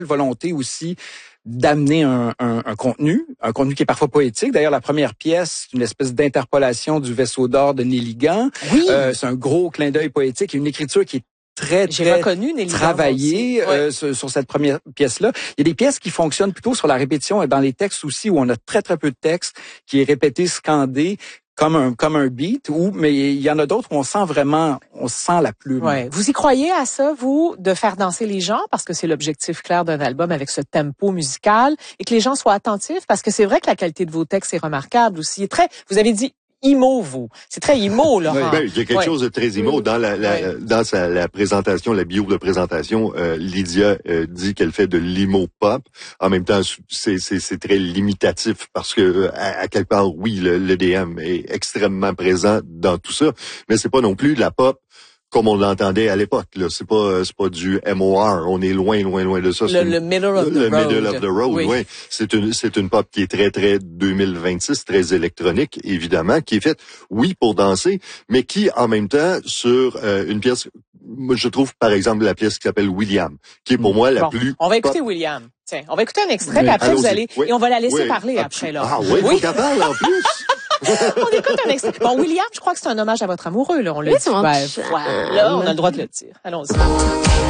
volonté aussi d'amener un contenu qui est parfois poétique. D'ailleurs, la première pièce, c'est une espèce d'interpolation du Vaisseau d'or de Nelly Gant. Oui. C'est un gros clin d'œil poétique, une écriture qui est très travaillée sur cette première pièce-là. Il y a des pièces qui fonctionnent plutôt sur la répétition, dans les textes aussi, où on a très peu de texte, qui est répété, scandé, comme un beat, mais il y en a d'autres où on sent la plume. Ouais. Vous y croyez à ça, vous, de faire danser les gens, parce que c'est l'objectif clair d'un album avec ce tempo musical, et que les gens soient attentifs, parce que c'est vrai que la qualité de vos textes est remarquable aussi. Vous avez dit emo, vous. C'est très emo, Laurent. Il y a quelque chose de très emo. Dans la présentation, la bio de présentation, Lydia dit qu'elle fait de l'emo pop. En même temps, c'est très limitatif parce que, à quelque part, oui, l'EDM est extrêmement présent dans tout ça, mais c'est pas non plus de la pop comme on l'entendait à l'époque, là. C'est pas du MOR. On est loin de ça. Le middle of the road. Oui. C'est une pop qui est très, très 2026, très électronique, évidemment, qui est faite, oui, pour danser, mais qui, en même temps, sur une pièce, moi, je trouve, par exemple, la pièce qui s'appelle William, qui est pour moi la plus... On va écouter William. Tiens, on va écouter un extrait, puis après, vous allez... Oui. Et on va la laisser parler après, là. Ah oui, faut qu'elle parle, en plus. On écoute un extrait. Bon, William, je crois que c'est un hommage à votre amoureux, là. On l'a dit. Là, on a le droit de le dire. Allons-y.